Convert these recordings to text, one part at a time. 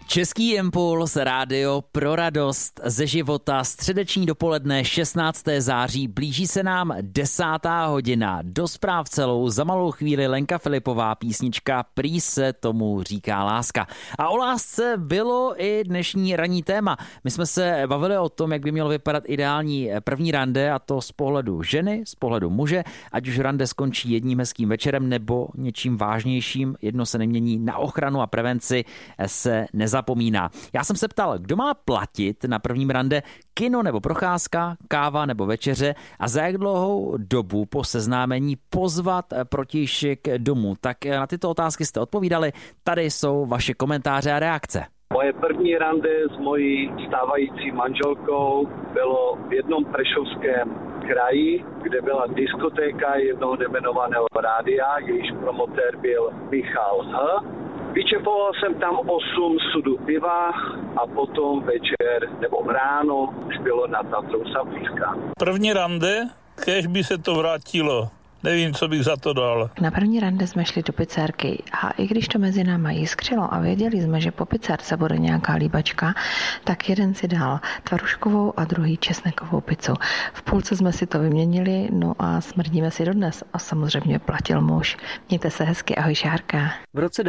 Český impuls, rádio pro radost ze života, středeční dopoledne 16. září, blíží se nám 10. hodina. Do zpráv celou za malou chvíli Lenka Filipová, písnička Prý se tomu říká láska. A o lásce bylo i dnešní ranní téma. My jsme se bavili o tom, jak by mělo vypadat ideální první rande, a to z pohledu ženy, z pohledu muže, ať už rande skončí jedním hezkým večerem nebo něčím vážnějším. Jedno se nemění, na ochranu a prevenci se nezapomíná. Já jsem se ptal, kdo má platit na prvním rande, kino nebo procházka, káva nebo večeře, a za jak dlouhou dobu po seznámení pozvat protějšek domů. Tak na tyto otázky jste odpovídali, tady jsou vaše komentáře a reakce. Moje první rande s mojí stávající manželkou bylo v jednom prešovském kraji, kde byla diskotéka jednoho nejmenovaného rádia, jejíž promotér byl Michal H. Vyčepoval jsem tam 8 sudů piva a potom večer nebo ráno už bylo na Tatrou Sablízka. První rande, kéž by se to vrátilo. Nevím, co bych za to dal. Na první rande jsme šli do pizzerky a i když to mezi náma jiskřilo a věděli jsme, že po pizzerce bude nějaká líbačka, tak jeden si dal tvaruškovou a druhý česnekovou pizzu. V půlce jsme si to vyměnili, no a smrdíme si dodnes. A samozřejmě platil muž. Mějte se hezky, ahoj Šárka. V roce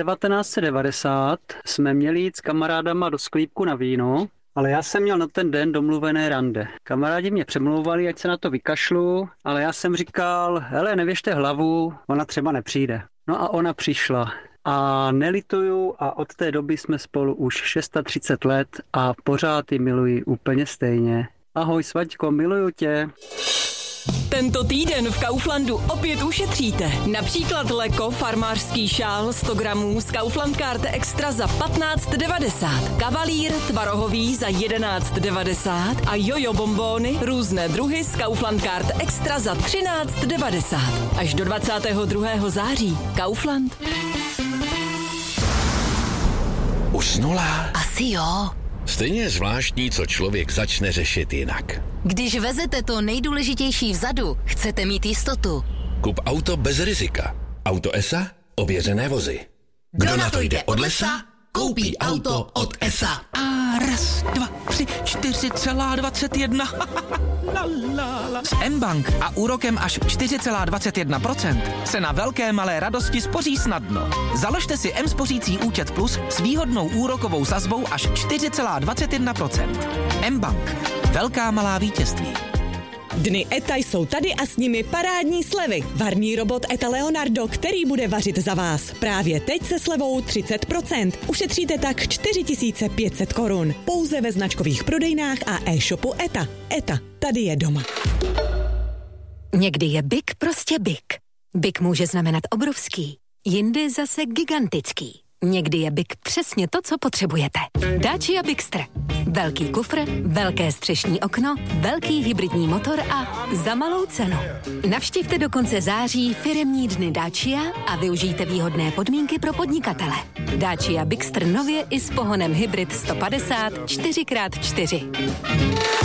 1990 jsme měli jít s kamarádama do sklípku na víno, ale já jsem měl na ten den domluvené rande. Kamarádi mě přemlouvali, ať se na to vykašlu, ale já jsem říkal, hele, nevěžte hlavu, ona třeba nepřijde. No a ona přišla. A nelituju a od té doby jsme spolu už 630 let a pořád ji miluji úplně stejně. Ahoj Svaďko, miluju tě. Tento týden v Kauflandu opět ušetříte. Například Leko farmářský šál 100 gramů z Kaufland Card Extra za 15,90. Kavalír tvarohový za 11,90. A jojo bombóny různé druhy z Kaufland Card Extra za 13,90. Až do 22. září. Kaufland. Usnula? Asi jo. Stejně je zvláštní, co člověk začne řešit jinak. Když vezete to nejdůležitější vzadu, chcete mít jistotu. Kup auto bez rizika. Auto ESA? Ověřené vozy. Kdo na to jde od lesa, koupí auto od ESA. A raz, 2, 3, 4,21. S mBank a úrokem až 4,21% se na velké malé radosti spoří snadno. Založte si mSpořící účet Plus s výhodnou úrokovou sazbou až 4,21%. mBank. Velká malá vítězství. Dny ETA jsou tady a s nimi parádní slevy. Varný robot ETA Leonardo, který bude vařit za vás. Právě teď se slevou 30%. Ušetříte tak 4500 korun. Pouze ve značkových prodejnách a e-shopu ETA. ETA, tady je doma. Někdy je big prostě big. Big může znamenat obrovský, jindy zase gigantický. Někdy je big přesně to, co potřebujete. Dacia Bigster. Velký kufr, velké střešní okno, velký hybridní motor a za malou cenu. Navštivte do konce září firemní dny Dacia a využijte výhodné podmínky pro podnikatele. Dacia Bigster nově i s pohonem hybrid 150 4x4.